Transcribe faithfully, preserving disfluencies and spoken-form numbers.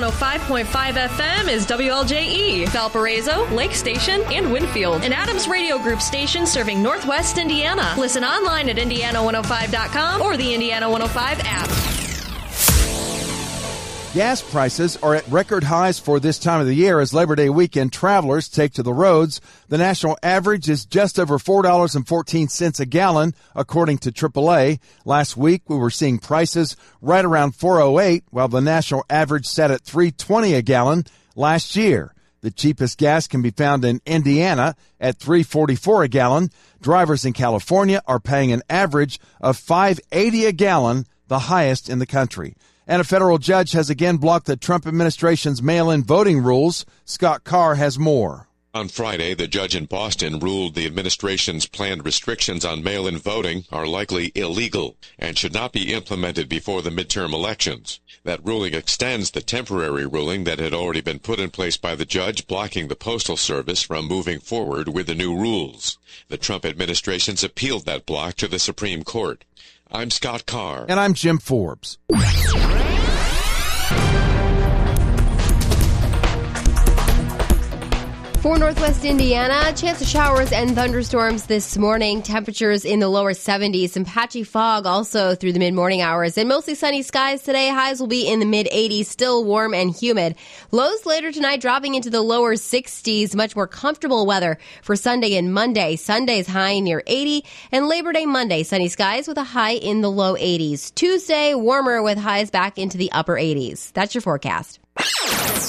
oh five point five F M is W L J E, Valparaiso, Lake Station, and Winfield. An Adams Radio Group station serving Northwest Indiana. Listen online at indiana one oh five dot com or the Indiana one oh five app. Gas prices are at record highs for this time of the year as Labor Day weekend travelers take to the roads. The national average is just over four dollars and fourteen cents a gallon, according to triple A. Last week, we were seeing prices right around four oh eight, while the national average sat at three twenty a gallon last year. The cheapest gas can be found in Indiana at three forty-four a gallon. Drivers in California are paying an average of five eighty a gallon, the highest in the country. And a federal judge has again blocked the Trump administration's mail-in voting rules. Scott Carr has more. On Friday, the judge in Boston ruled the administration's planned restrictions on mail-in voting are likely illegal and should not be implemented before the midterm elections. That ruling extends the temporary ruling that had already been put in place by the judge blocking the Postal Service from moving forward with the new rules. The Trump administration's appealed that block to the Supreme Court. I'm Scott Carr. And I'm Jim Forbes. For Northwest Indiana, chance of showers and thunderstorms this morning. Temperatures in the lower seventies. Some patchy fog also through the mid-morning hours. And mostly sunny skies today. Highs will be in the mid-eighties, still warm and humid. Lows later tonight dropping into the lower sixties. Much more comfortable weather for Sunday and Monday. Sunday's high near eighty. And Labor Day Monday, sunny skies with a high in the low eighties. Tuesday, warmer with highs back into the upper eighties. That's your forecast.